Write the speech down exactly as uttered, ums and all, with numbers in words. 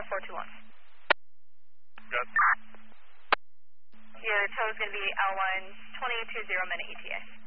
Delta four two one. Good. Your tow is going to be L one twenty two zero minute E T A.